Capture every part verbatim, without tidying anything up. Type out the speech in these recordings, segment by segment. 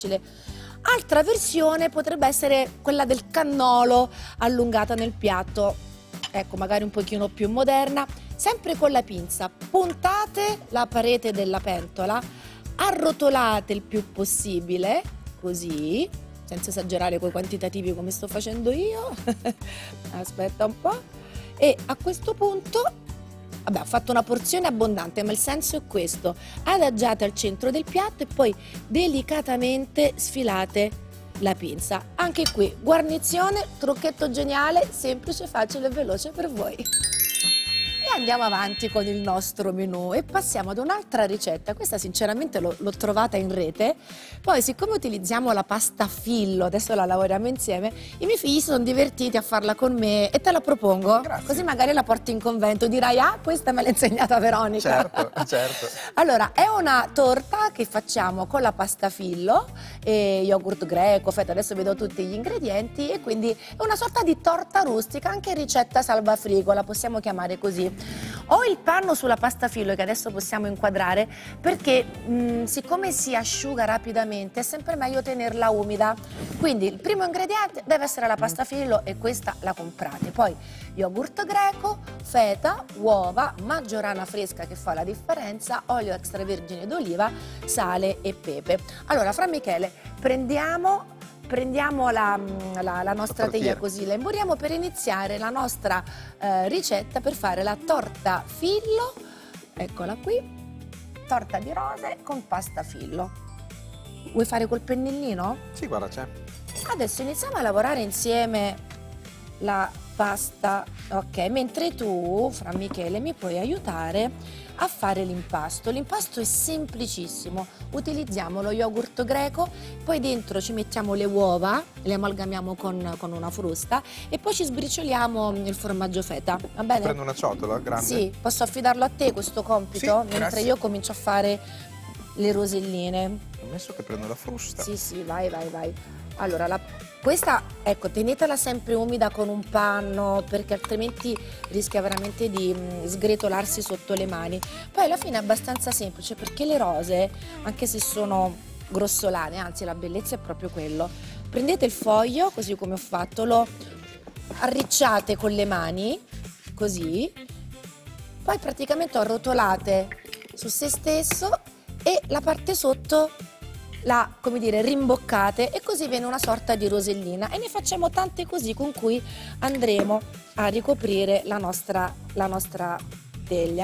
Altra versione potrebbe essere quella del cannolo allungata nel piatto, ecco, magari un pochino più moderna, sempre con la pinza. Puntate la parete della pentola, arrotolate il più possibile, così, senza esagerare coi quantitativi come sto facendo io. Aspetta un po'. E a questo punto, vabbè, ho fatto una porzione abbondante, ma il senso è questo: adagiate al centro del piatto e poi delicatamente sfilate la pinza. Anche qui guarnizione, trucchetto geniale, semplice, facile e veloce per voi. E andiamo avanti con il nostro menù e passiamo ad un'altra ricetta. Questa sinceramente l'ho trovata in rete. Poi, siccome utilizziamo la pasta fillo, adesso la lavoriamo insieme, i miei figli si sono divertiti a farla con me e te la propongo. Grazie. Così magari la porti in convento, dirai: ah, questa me l'ha insegnata Veronica. Certo, certo. Allora, è una torta che facciamo con la pasta fillo e yogurt greco, feta, adesso vedo tutti gli ingredienti, e quindi è una sorta di torta rustica, anche ricetta salvafrigo, la possiamo chiamare così. Ho il panno sulla pasta fillo che adesso possiamo inquadrare perché mh, siccome si asciuga rapidamente è sempre meglio tenerla umida, quindi il primo ingrediente deve essere la pasta fillo e questa la comprate. Poi yogurt greco, feta, uova, maggiorana fresca che fa la differenza, olio extravergine d'oliva, sale e pepe. Allora, Fra Michele, prendiamo Prendiamo la, la, la nostra la teglia, così la imburiamo per iniziare la nostra eh, ricetta per fare la torta fillo. Eccola qui, torta di rose con pasta fillo. Vuoi fare col pennellino? Sì, guarda, c'è. Adesso iniziamo a lavorare insieme la pasta, ok? Mentre tu, Fra Michele, mi puoi aiutare a fare l'impasto. L'impasto è semplicissimo, utilizziamo lo yogurt greco, poi dentro ci mettiamo le uova, le amalgamiamo con, con una frusta e poi ci sbricioliamo il formaggio feta, va bene? Prendo una ciotola grande? Sì, posso affidarlo a te questo compito? Sì, mentre grazie. io comincio a fare le roselline. Ammesso che prendo la frusta. Sì, sì, vai, vai, vai. Allora, la, questa, ecco, tenetela sempre umida con un panno perché altrimenti rischia veramente di mh, sgretolarsi sotto le mani. Poi alla fine è abbastanza semplice perché le rose, anche se sono grossolane, anzi la bellezza è proprio quello. Prendete il foglio, così come ho fatto, lo arricciate con le mani, così, poi praticamente arrotolate su se stesso e la parte sotto la, come dire, rimboccate e così viene una sorta di rosellina, e ne facciamo tante così con cui andremo a ricoprire la nostra, la nostra teglia.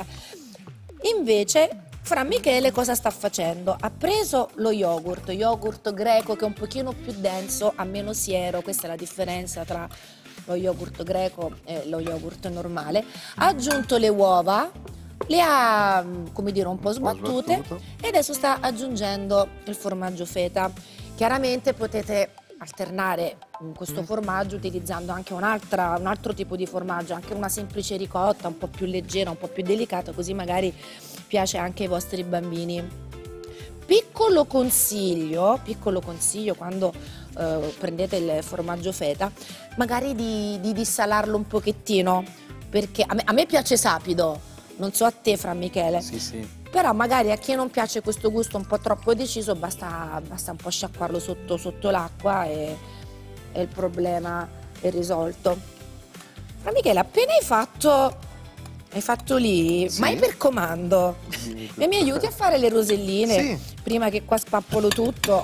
Invece Fra Michele cosa sta facendo? Ha preso lo yogurt, yogurt greco che è un pochino più denso, ha meno siero, questa è la differenza tra lo yogurt greco e lo yogurt normale. Ha aggiunto le uova, le ha, come dire, un po' sbattute, un po' sbattuto, e adesso sta aggiungendo il formaggio feta. Chiaramente potete alternare questo formaggio utilizzando anche un'altra, un altro tipo di formaggio, anche una semplice ricotta un po' più leggera, un po' più delicata, così magari piace anche ai vostri bambini. Piccolo consiglio, piccolo consiglio quando eh, prendete il formaggio feta, magari di, di dissalarlo un pochettino, perché a me, a me piace sapido. Non so a te, Fra Michele, sì, sì. Però magari a chi non piace questo gusto un po' troppo deciso basta, basta un po' sciacquarlo sotto, sotto l'acqua e, e il problema è risolto. Fra Michele, appena hai fatto, hai fatto lì, sì. Mai per comando, e mi aiuti a fare le roselline, sì. Prima che qua spappolo tutto.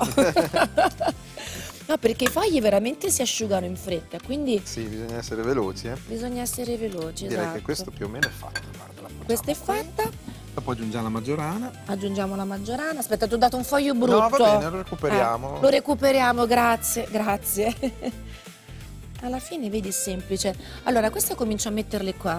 No, perché i fogli veramente si asciugano in fretta, quindi sì, bisogna essere veloci, eh? Bisogna essere veloci, Direi esatto. che questo più o meno è fatto. Guarda, la Questa è fatta. Dopo aggiungiamo la maggiorana. Aggiungiamo la maggiorana. Aspetta, ti ho dato un foglio brutto. No, va bene, lo recuperiamo. Eh, lo recuperiamo, grazie, grazie. Alla fine, vedi, è semplice. Allora, queste comincio a metterle qua.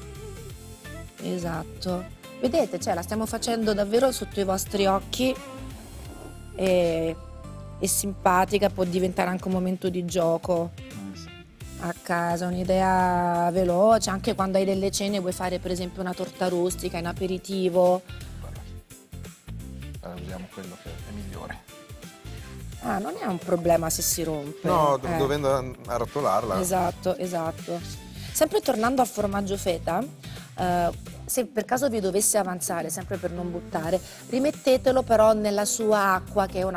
Esatto. Vedete, cioè, la stiamo facendo davvero sotto i vostri occhi. E... è simpatica, può diventare anche un momento di gioco a casa, un'idea veloce, anche quando hai delle cene, vuoi fare per esempio una torta rustica in aperitivo. Allora, usiamo quello che è migliore. Ah, non è un problema se si rompe. No, eh. dovendo arrotolarla. Esatto, esatto. Sempre tornando al formaggio feta, eh, se per caso vi dovesse avanzare, sempre per non buttare, rimettetelo però nella sua acqua, che è una